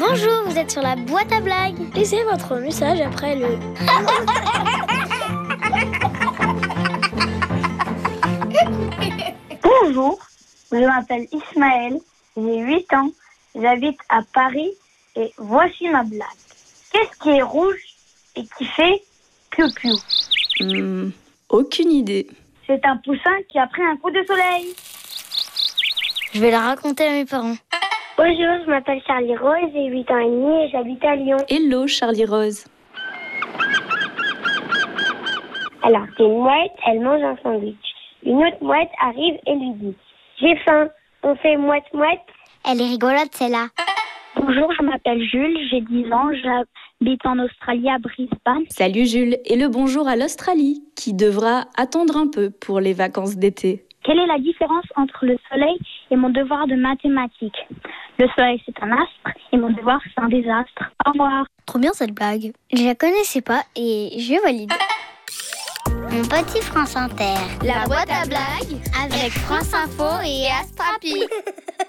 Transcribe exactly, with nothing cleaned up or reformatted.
Bonjour, vous êtes sur la boîte à blagues. Laissez votre message après le... Bonjour, je m'appelle Ismaël, j'ai huit ans, j'habite à Paris et voici ma blague. Qu'est-ce qui est rouge et qui fait piou-piou? Mmh, aucune idée. C'est un poussin qui a pris un coup de soleil. Je vais la raconter à mes parents. Bonjour, je m'appelle Charlie Rose, j'ai huit ans et demi et j'habite à Lyon. Hello Charlie Rose. Alors, c'est une mouette, elle mange un sandwich. Une autre mouette arrive et lui dit « J'ai faim, on fait mouette-mouette ?» Elle est rigolote, celle-là. Bonjour, je m'appelle Jules, j'ai dix ans, j'habite en Australie à Brisbane. Salut Jules, et le bonjour à l'Australie, qui devra attendre un peu pour les vacances d'été. Quelle est la différence entre le soleil et mon devoir de mathématiques? Le soleil, c'est un astre et mon devoir, c'est un désastre. Au revoir. Trop bien cette blague. Je la connaissais pas et je valide. Mon petit France Inter. La boîte à blagues avec France Info et Astrapi.